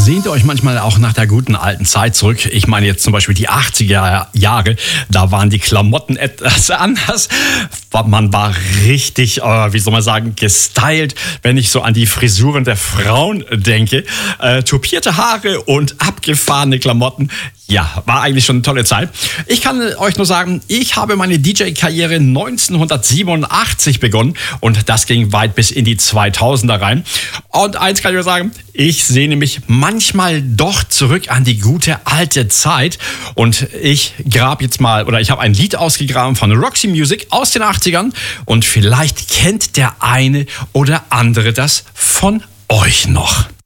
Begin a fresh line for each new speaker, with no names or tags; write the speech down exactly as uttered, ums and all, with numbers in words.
Sehnt ihr euch manchmal auch nach der guten alten Zeit zurück? Ich meine jetzt zum Beispiel die achtziger Jahre. Da waren die Klamotten etwas anders. Man war richtig, äh, wie soll man sagen, gestylt. Wenn ich so an die Frisuren der Frauen denke. Äh, tupierte Haare und abgefahrene Klamotten. Ja, war eigentlich schon eine tolle Zeit. Ich kann euch nur sagen, ich habe meine D J-Karriere neunzehnhundertsiebenundachtzig begonnen und das ging weit bis in die zweitausender rein. Und eins kann ich nur sagen, ich sehne mich manchmal doch zurück an die gute alte Zeit und ich grab jetzt mal, oder ich habe ein Lied ausgegraben von Roxy Music aus den achtzigern und vielleicht kennt der eine oder andere das von euch noch.